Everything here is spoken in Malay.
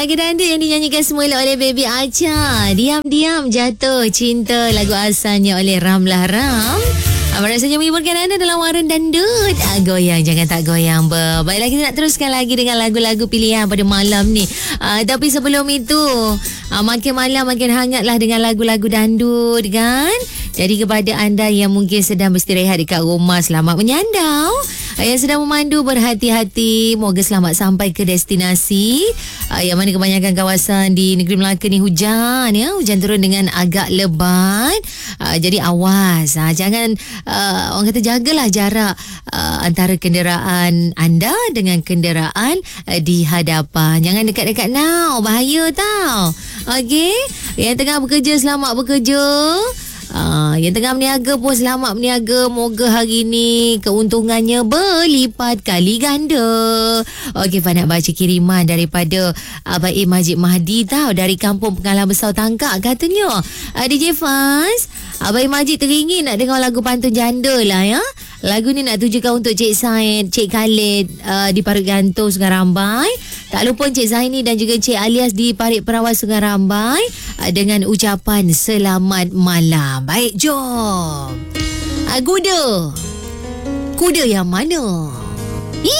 Lagu dangdut yang dinyanyikan semula oleh Baby Acha. Diam-diam jatuh cinta, lagu asalnya oleh Ramlah Ram. Rasanya menghiburkan anda dalam warung dangdut. Goyang, jangan tak goyang. Baiklah, kita nak teruskan lagi dengan lagu-lagu pilihan pada malam ni. Tapi sebelum itu, makin malam makin hangatlah dengan lagu-lagu dangdut kan. Jadi kepada anda yang mungkin sedang beristirahat dekat rumah, selamat menyandau. Yang sedang memandu, berhati-hati. Moga selamat sampai ke destinasi. Yang mana kebanyakan kawasan di negeri Melaka ni hujan, ya. Hujan turun dengan agak lebat. Jadi awas. Jangan, orang kata jagalah jarak antara kenderaan anda dengan kenderaan di hadapan. Jangan dekat-dekat now. Bahaya tau. Okey. Yang tengah bekerja, selamat bekerja. Yang tengah berniaga pun selamat berniaga. Moga hari ni keuntungannya berlipat kali ganda. Okey, Fah nak baca kiriman daripada Abang A. Majid Mahdi tau, dari Kampung Pengalaman Besar Tangkak. Katanya, DJ Faz, Abang A. Majid teringin nak dengar lagu pantun janda lah ya. Lagu ni nak tujukan untuk Cik Said, Cik Khalid di Parut Gantung, Sungai Rambai. Tak lupa Cik Zaini dan juga Cik Alias di Parit Perawat, Sungai Rambai, dengan ucapan selamat malam. Baik, jom. Kuda yang mana?